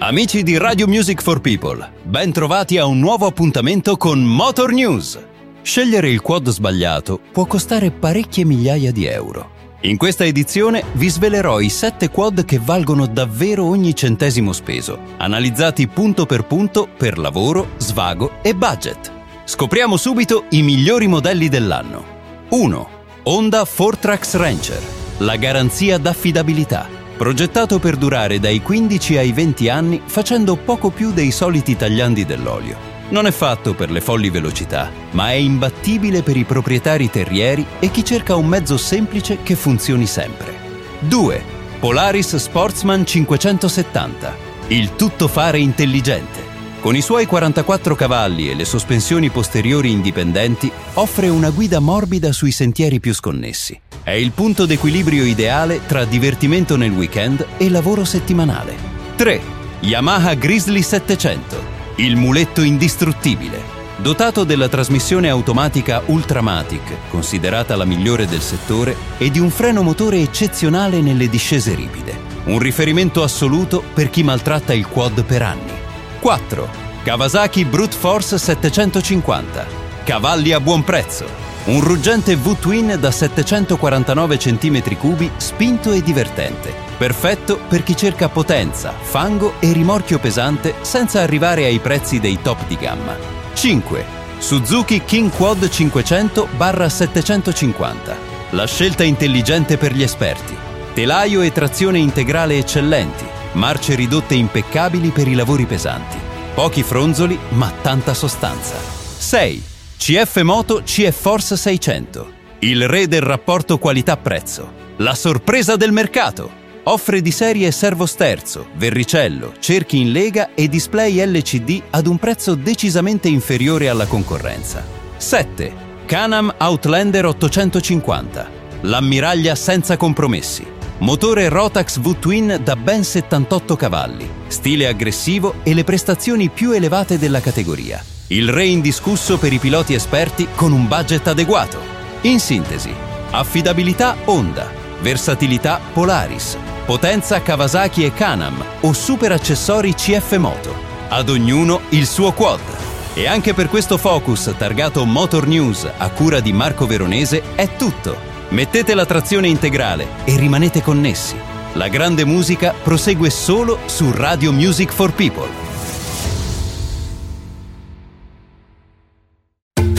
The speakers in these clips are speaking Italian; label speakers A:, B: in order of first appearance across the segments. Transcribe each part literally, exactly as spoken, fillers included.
A: Amici di Radio Music for People, ben trovati a un nuovo appuntamento con Motor News. Scegliere il quad sbagliato può costare parecchie migliaia di euro. In questa edizione vi svelerò i sette quad che valgono davvero ogni centesimo speso, analizzati punto per punto per lavoro, svago e budget. Scopriamo subito i migliori modelli dell'anno. uno. Honda four Trax Rancher, la garanzia d'affidabilità. Progettato per durare dai quindici ai venti anni facendo poco più dei soliti tagliandi dell'olio. Non è fatto per le folli velocità, ma è imbattibile per i proprietari terrieri e chi cerca un mezzo semplice che funzioni sempre. due. Polaris Sportsman cinquecentosettanta, il tuttofare intelligente. Con i suoi quarantaquattro cavalli e le sospensioni posteriori indipendenti, offre una guida morbida sui sentieri più sconnessi. È il punto d'equilibrio ideale tra divertimento nel weekend e lavoro settimanale. tre. Yamaha Grizzly settecento, il muletto indistruttibile. Dotato della trasmissione automatica Ultramatic, considerata la migliore del settore, e di un freno motore eccezionale nelle discese ripide. Un riferimento assoluto per chi maltratta il quad per anni. quattro. Kawasaki Brute Force settecentocinquanta, cavalli a buon prezzo. Un ruggente V-Twin da settecentoquarantanove centimetri cubi spinto e divertente. Perfetto per chi cerca potenza, fango e rimorchio pesante senza arrivare ai prezzi dei top di gamma. cinque. Suzuki King Quad cinquecento settecentocinquanta, la scelta intelligente per gli esperti. Telaio e trazione integrale eccellenti, marce ridotte impeccabili per i lavori pesanti. Pochi fronzoli, ma tanta sostanza. sei. C F Moto C F Force seicento, il re del rapporto qualità-prezzo. La sorpresa del mercato! Offre di serie servosterzo, verricello, cerchi in lega e display L C D ad un prezzo decisamente inferiore alla concorrenza. sette. Can-Am Outlander ottocentocinquanta, l'ammiraglia senza compromessi. Motore Rotax V-Twin da ben settantotto cavalli, stile aggressivo e le prestazioni più elevate della categoria. Il re indiscusso per i piloti esperti con un budget adeguato. In sintesi, affidabilità Honda, versatilità Polaris, potenza Kawasaki e Can-Am o super accessori C F Moto. Ad ognuno il suo quad. E anche per questo Focus targato Motor News a cura di Marco Veronese è tutto. Mettete la trazione integrale e rimanete connessi. La grande musica prosegue solo su Radio Music for People.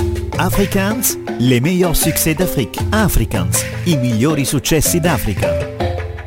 B: Afrikaans, les meilleurs succès d'Afrique. Afrikaans, i migliori successi d'Africa.